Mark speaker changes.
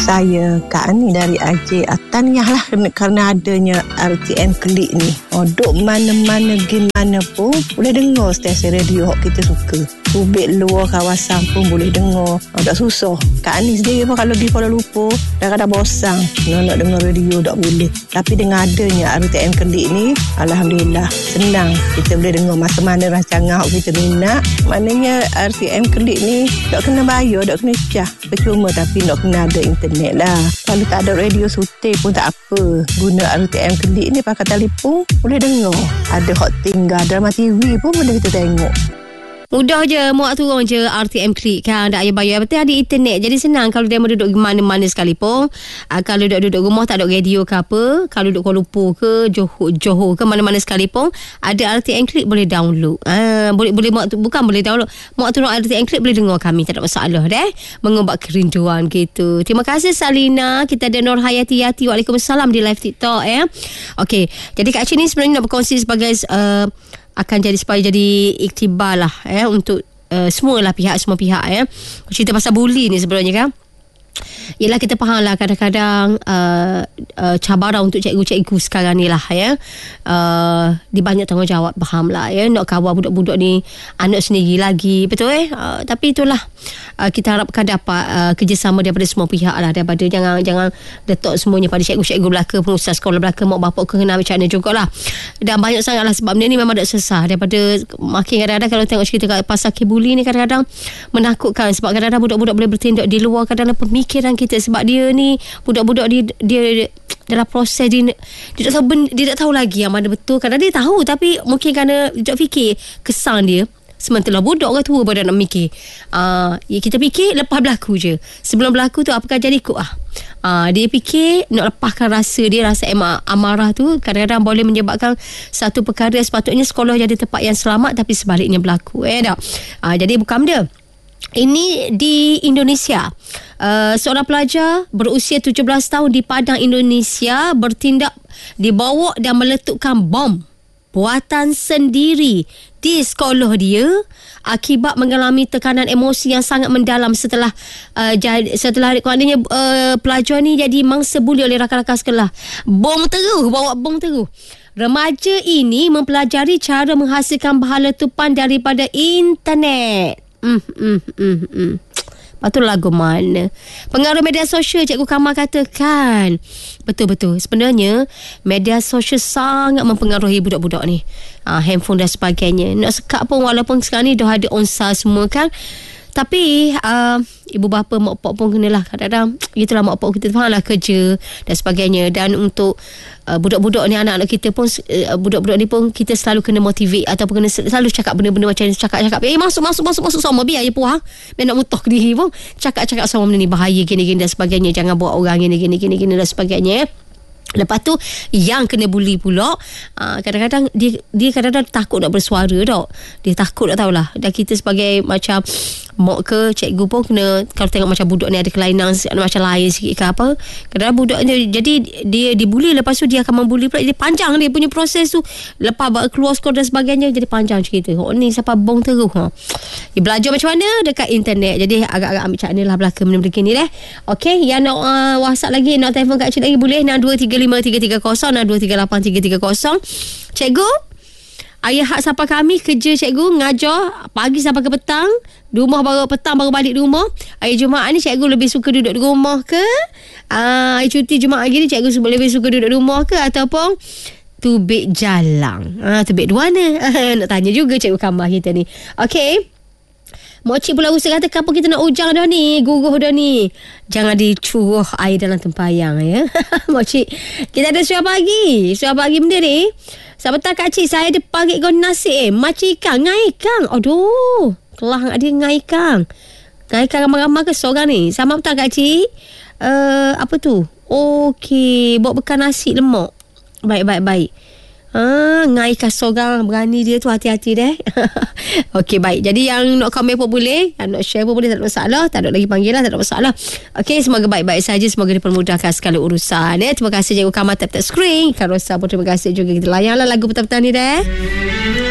Speaker 1: Saya Kak Ani dari AJ. Tahniah lah kerana adanya RTM Klik ni. Duk mana-mana gimana pun boleh dengar stesen radio yang kita suka. Ubik luar kawasan pun boleh dengar. Tak susah. Kak Ani sendiri pun kalau pergi Kuala Lumpur kadang-kadang bosan nak dengar radio, tak boleh. Tapi dengan adanya RTM Klik ni, alhamdulillah senang. Kita boleh dengar masa mana rancangan kita minat. Maknanya RTM Klik ni tak kena bayar, tak kena cah. Percuma, tapi nak kena ada internet lah. Kalau tak ada radio sutir pun tak apa. Guna RTM Klik ni pakai telefon boleh dengar. Ada hot tinggal drama TV pun boleh kita tengok.
Speaker 2: Mudah je, muat turun je RTM Klik kan. Tak payah bayar. Betul ada internet. Jadi senang kalau dia duduk mana-mana sekalipun. Kalau duduk rumah tak ada radio ke apa. Kalau duduk Kuala Lumpur ke Johor ke mana-mana sekalipun, ada RTM Klik boleh download. Boleh bukan boleh download. Muat turun RTM Klik boleh dengar kami. Tak ada masalah deh. Mengobat kerinduan gitu. Terima kasih Salina. Kita ada Nur Hayati. Waalaikumsalam di live TikTok ya. Okey. Jadi Kak Cik ni sebenarnya nak berkongsi sebagai akan jadi supaya jadi iktibar lah untuk semua pihak cerita pasal bully ni sebenarnya kan. Yelah, kita faham lah kadang-kadang cabaran untuk cikgu-cikgu sekarang ni lah dia banyak tanggungjawab, faham lah nak kawal budak-budak ni anak sendiri lagi, betul tapi itulah kita harapkan dapat kerjasama daripada semua pihak lah, daripada jangan letak semuanya pada cikgu-cikgu belaka, pengusaha sekolah belaka, mak bapak kena macam mana jugalah. Dan banyak sangat lah sebab benda ni memang tak sesah, daripada makin kadang-kadang kalau tengok cerita pasal bully ni kadang-kadang menakutkan, sebab kadang-kadang budak-budak boleh bertindak di luar kadang-kadang pemikiran kita, sebab dia ni budak-budak dia dalam proses dia tak tahu lagi yang mana betul. Kadang dia tahu tapi mungkin kerana dia tak fikir kesan dia. Sementara budak orang tua pada nak mikir. Kita fikir lepas berlaku je. Sebelum berlaku tu apakah jadi ikut dia fikir nak lepaskan rasa dia, rasa amarah tu kadang-kadang boleh menyebabkan satu perkara sepatutnya sekolah jadi tempat yang selamat tapi sebaliknya berlaku jadi bukan benda. Ini di Indonesia. Seorang pelajar berusia 17 tahun di Padang, Indonesia bertindak, dibawa dan meletupkan bom buatan sendiri di sekolah dia akibat mengalami tekanan emosi yang sangat mendalam setelah maknanya pelajar ni jadi mangsa buli oleh rakan-rakan sekolah. Bawa bom terus. Remaja ini mempelajari cara menghasilkan bahan letupan daripada internet. Patut lagu mana. Pengaruh media sosial, Cikgu Kamal katakan. Betul-betul. Sebenarnya media sosial sangat mempengaruhi budak-budak ni. Handphone dan sebagainya. Nak sekat pun walaupun sekarang ni dah ada onsa semua kan. Tapi ibu bapa, mak pak pun kenalah kadang-kadang itulah mak pak kita faham lah kerja dan sebagainya. Dan untuk budak-budak ni, anak-anak kita pun budak-budak ni pun kita selalu kena motivate ataupun kena selalu cakap benda-benda macam ni, cakap masuk sama biar je puas biar nak muntah diri pun cakap sama benda ni bahaya gini-gini dan sebagainya, jangan buat orang gini dan sebagainya. Lepas tu yang kena bully pula kadang-kadang dia kadang-kadang takut nak bersuara tau. Dia takut tak tahulah. Dan kita sebagai macam mak ke cikgu pun kena, kalau tengok macam budak ni ada kelainan macam lain sikit ke apa, kadang-kadang budak ni jadi dia dibuli, lepas tu dia akan membuli pula, jadi panjang dia punya proses tu. Lepas keluar sekolah dan sebagainya jadi panjang cerita. Ni siapa bong terus dia belajar macam mana dekat internet. Jadi agak-agak ambil cakap ni lah belaka benda-benda ni Okey, yang nak WhatsApp lagi, nak telefon kat cik lagi boleh 62353330 62383330. Cikgu, ayah hak siapa kami kerja cikgu, ngajar pagi sampai ke petang, rumah baru petang baru balik rumah. Hari Jumaat ni cikgu lebih suka duduk di rumah ke? Hari cuti Jumaat lagi ni cikgu lebih suka duduk di rumah ke ataupun tubik jalang? Tubik dua mana? Nak tanya juga Cikgu Kamal kita ni. Okey. Mokcik pula usaha kata kapan kita nak ujang dah ni, guguh dah ni. Jangan dicuruh air dalam tempayang ya. Mokcik, kita ada suara pagi benda ni. Selamat petang Kak Cik, saya ada pagi goreng nasi macam ikan, ngai ikan. Aduh, kelah ada ngai ikan. Ngai ikan ramai-ramai ke seorang ni. Selamat petang Kak Cik. Apa tu? Okey, buat bekal nasi lemak. Baik. Ngai ikan seorang berani dia tu, hati-hati deh. Okey, baik. Jadi yang nak komen pun boleh, yang nak share pun boleh, tak ada masalah. Tak ada lagi panggilan, tak ada masalah. Okey, semoga baik-baik saja, semoga dipermudahkan segala urusan Terima kasih Cikgu Kamal tap-tap screen. Kak Rosa pun terima kasih juga. Kita layanlah lagu petang-petang ni deh.